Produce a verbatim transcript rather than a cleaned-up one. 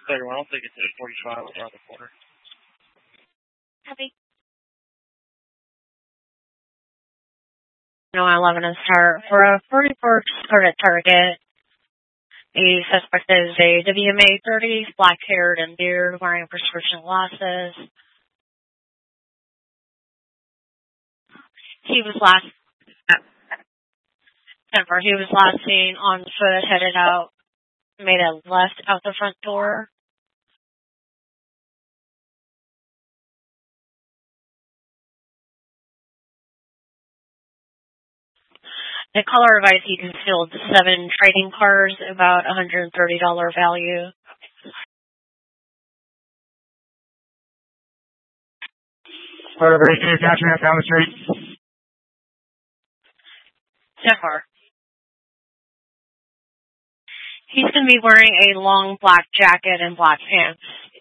thirty-one, I'll take it to forty-five around the corner. Copy. No, eleven is start. For a forty-four target target, the suspect is a W M A thirty, black-haired and beard, wearing prescription glasses. He was last, Denver, he was last seen on foot, headed out, made a left out the front door. The caller advised he concealed seven trading cards, about one hundred thirty dollars value. Whatever, he's catching us down the street. Denver. He's going to be wearing a long black jacket and black pants.